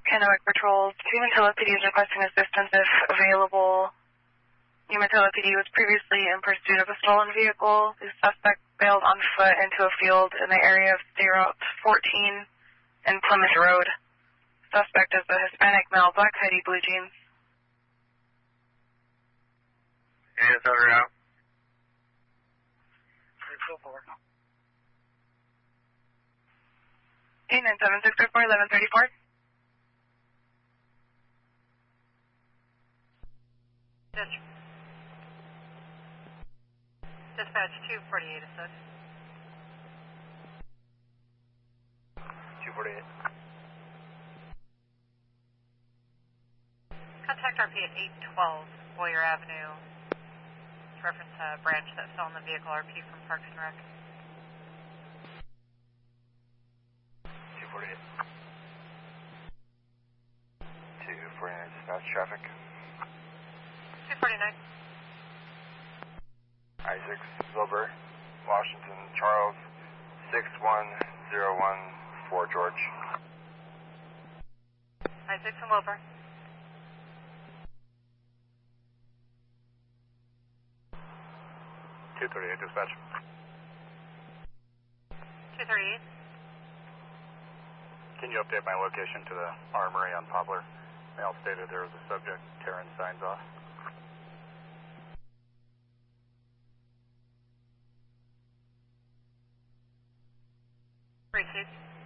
Kennewick patrols. Umatilla PD is requesting assistance if available. Umatilla PD was previously in pursuit of a stolen vehicle. The suspect bailed on foot into a field in the area of State Route 14 and Plymouth Road. Suspect is a Hispanic male, black hoodie, blue jeans. And it's over out. 897-634-1134. Dispatch 248 assist. 248. Contact RP at 812 Boyer Avenue. To reference a branch that fell in the vehicle, RP from Parks and Rec. 248. 249 dispatch traffic. 249. Isaac Silver, Washington, Charles, 61014 George. Isaac and Wilbur. 238 dispatch. 238. Can you update my location to the Armory on Poplar? Mail stated there was a subject tearing signs off. Received.